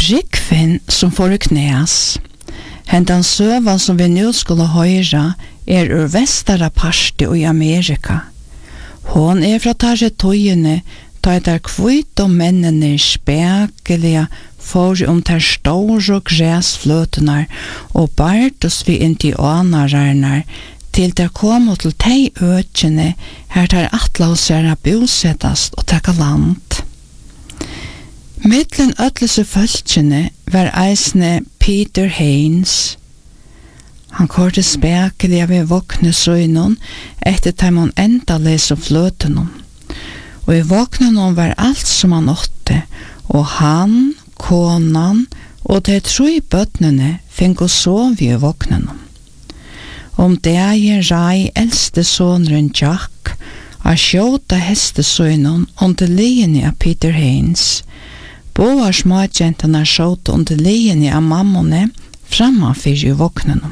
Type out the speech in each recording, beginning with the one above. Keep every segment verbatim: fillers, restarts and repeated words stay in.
Brygfinn som får i knäs. Hentan sövan som vi nu skulle höra är ur västara parti i Amerika. Hon är från territoriene ta ett där kvitt och männen spekeliga for om ter stora och gräsflötenar och bartos vi indianararnar till der kom till tei ökene her ter atlausera bosettast og taka land. Mittlen ötlese fölkjene var eisne Peter Haynes. Han korte spekelig av våkne søgnon etter taimon enda les og fløtenon. Og i våknenon var alt som han åtte, og han, konan og de tru bøtnene fink å sove i våknenon. Om det er rai eldste sonren Jack a sjåta hestesøgnon under liene av Peter Haynes. Boar smågjentarna sjåta under liene av mammone frammanfyr i våknenon.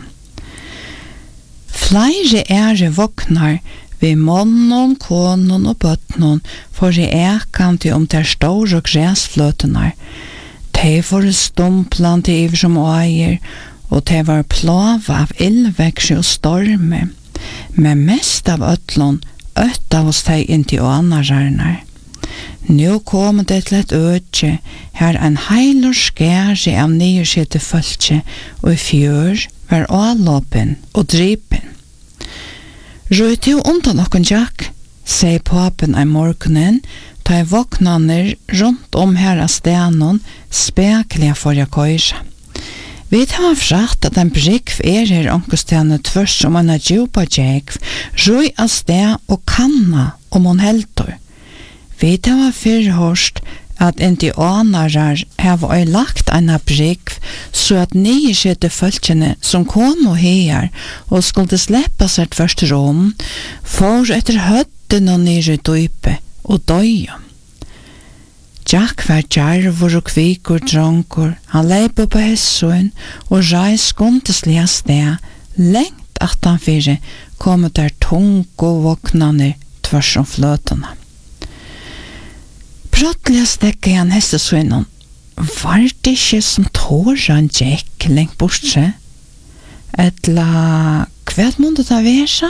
Flere ære våknar vi månnen, konen og bøtnen for i ekant om der store græsfløtenar. De for stumplant i iver som åger, og de var plava av ildvekse og storme, men mest av øtlån øtta hos de indianararnar. Nå kom det til et øtje, her en heil og skære av nyerskjete følge, og i fjør var avlåpen og dripen. Røy til undan okken Jack, sier papen av morgenen, ta i våknaner rundt om her av stenon, spekelig for jeg køyre. Vi tar fratt at en brygg er her onkostene tvers om en djupa jekv, røy av sted og kanna om hun helter. Vi tar fyrhørst at indianarar har lagt en brygg så at nyskjete følkene som kom og her og skulle slippe seg først rom for etter høtten og nere dype og døye. Jack var djarvor og kvikur dronkur, han leip på hessun og reis skundeslig av sted, lengt at han fyrir kom der tung og våknane tvers om fløtene. Prattelig stekket han hestesønnen. Var det ikke som tåren gikk lengt bortse? Etla, hva måtte det være?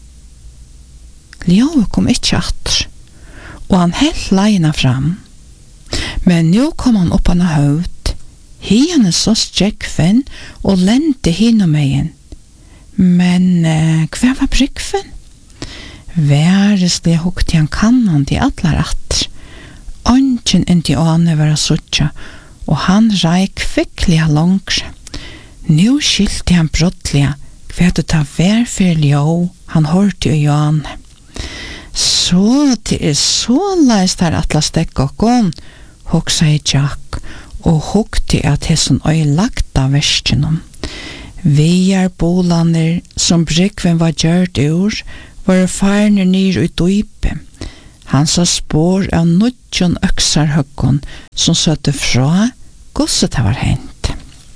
Leo kom ikke atter, og han helt leina fram. Men nå kom han opp an høyt, hiene så stjekkfen og lente hinn om egen. Men eh, hva var brygfen? Væreslig hukte han kannan til atler atter. Ongen indianer var a suttja, og han rei kvikkliga langre. Nu skilte han brottliga, hva det ta vær for ljå, han hørte i Johanne. Så det er så leist her atla stekka okon, hoksa i Jack, og hokte at hesson øy lagta verskjennom. Vi er bolaner som brygven var gjørt ur, var farner nyr ut dype. Han sa spår av nødjon øksarhøkken som søtte fra gosset det var hent.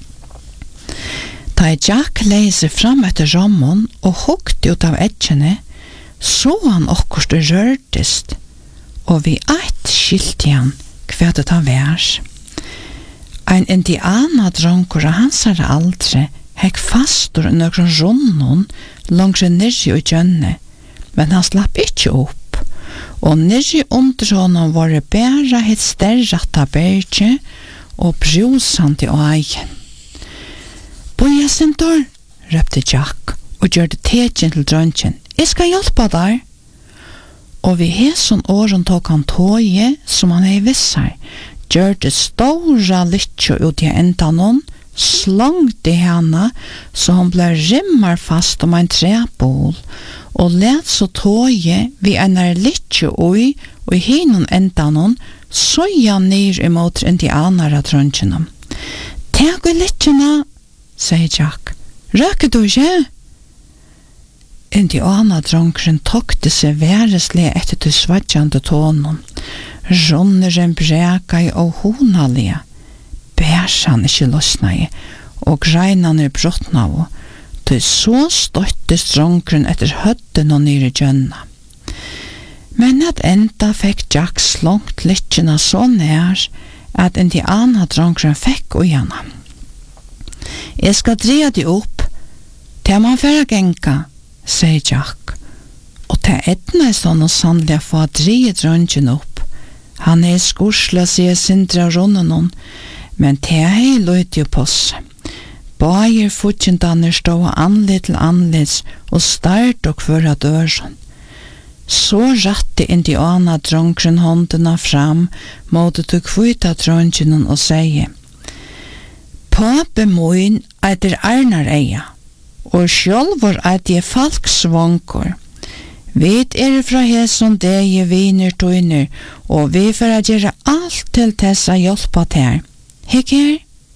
Da Jack leise fram etter rammon og hukte ut av etkjene, så han okkurst og rørtest, og vi eit skilte han hva det var vær. Ein indianadronkur av hans er aldre hekk fastur nøkron runnon langs nirri og gjønne, men han slapp ikkje opp. Og nirri under honom var det bæra hitt sterratta berge og brusant i ågen. Boja sintor, røpte Jack og gjør det tegjen til drøntjen. Jeg skal hjelpe deg. Og vi hesson åren tok han tåge som han hei vissar, gjør det stora lytjo ut i endanon, slangt i henne så han ble rimmar fast om en trebol, og let så tåge vi enar lytjo ui og i hinon endanon soja nir imot indianara trøntjena. «Teg i lytjena», sier Jack. «Røker du ikke?» Indianadronkren tokte seg væreslig etter til svadjande tånen. Ronneren breka i og honalige. Bærsan ikke løsna i, og greinane brottna av, til så støttes dronkren etter høtten og nere gjønna. Men at enda fikk Jack slångt lytjena så nær, at indianadronkren fikk og gjerne. Jeg skal dreie det opp, til man får genka, sier Jack, og til etna er sånn og sannlig å få dreie dronken opp. Han er skursla, sier Sindre og Ronnenon, men til hei løyt jo på seg. Bager fortjentanner stå anlitt til anlitt og start og kvøra døren. Så ratte indiana dronkren håndena fram mot du kvita dronken og sier: Pape moin eitir Arnar eia, og sjálvor eit je falksvankor. Vit er fra heson degi viner tøyner, og vi får gjøre alt til tessa hjelpa til. Hikk her?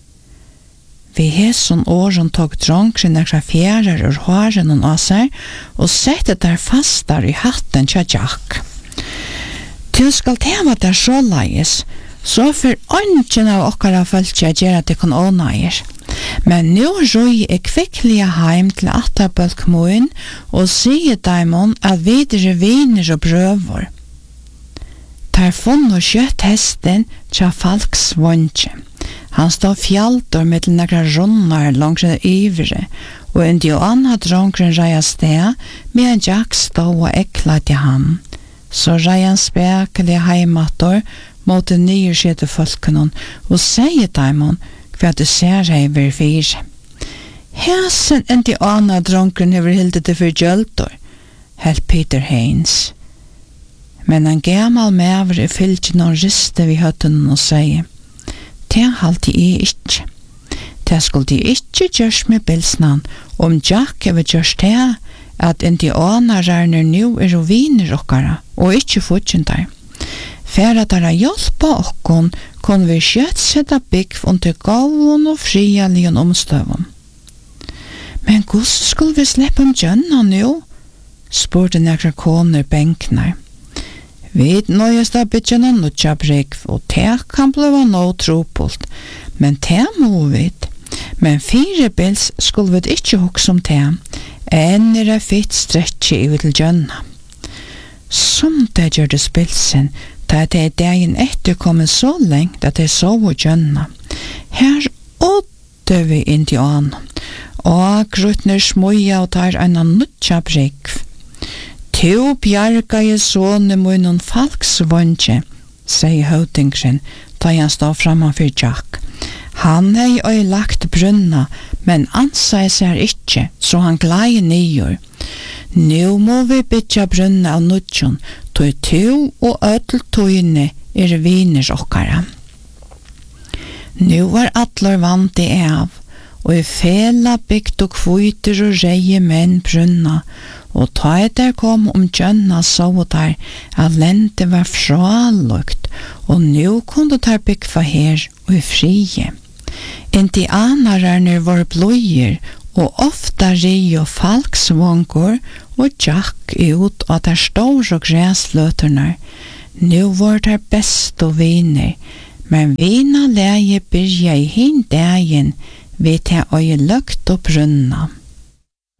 Vi heson åren tog dronkren nekra fjærer ur håren og aser, og sette der fastar i hatten tja Jack. Til skal tema der så leies, så for ønsken av okkara følge gjør at det kan åneier. Men nå røy er kvikklige heim til Attabølkmoen og sier daimon at videre viner og brøver. Der funn og kjøtt hesten tja falks vondje. Han stod fjaldor med til nekra runnar langs en ivre, og indiana dronkren reia sted, medan Jack stod og ekla til ham. Så reia han spekelig heimator mot de nyerskjete folkene, og sier daimon hva du ser hei ver fire. Hesen indiana dronkren hever hildet det for gjøltor, helt Peter Haynes. Men en gammal mever i fylkjen og riste vi høtten og sier: Det halte jeg ikke. Det skulle jeg ikke gjørs med bilsnan, om Jack hever gjørs det at indianarerne nå er og viner okkara, og ikke fortjentar. For at dere hjelpa okkon, kunne vi skjøtt sette bygg under gavun og frialigen omstøvun. Men hvordan skulle vi slippe om gjønna nå? Spurte nekra koner benknar. Vi nøyest av bytjena nutja brygg, og det kan bliva nå tropult, men det må vi. Men fire bils skulle vi ikke hukse om det, enn er det fitt stretche i til gjønna. Som det gjør det spilsen, da det er dagen etter kommet så lengt at det så og gjønna. Her åtte vi indian, og grutner smuja og tar en nutja brygg. Tu bjarga i sånne munnen falksvondje, sier høvdingren, da han stod framfor Jack. Han hei oi lagt brunna, men ansai seg ikkje, så han glei nyer. Nu må vi bytja brunna av nudjon, tog tu og ødel tøyne er viner okkara. Nu var atler vant i av, og i fela bygd og kviter og reie menn brunna, og ta der kom om gjønna så der at lente var fralukt, og nu kunne der bygva her og i frie. Indianarerne var bløyer, og ofta rio falksvångor og Jack ut av der store græsløterne. Nu var der best og viner, men vina leie byrja i hin dagen ved til å løgt og brunna.